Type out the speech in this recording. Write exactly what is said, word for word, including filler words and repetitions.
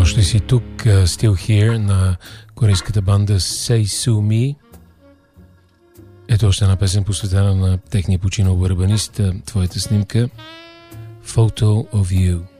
Още си тук, uh, Still Here на корейската банда Say Sue Me. Ето още една песен, посветена на техния починал барабанист, твоята снимка Photo of You.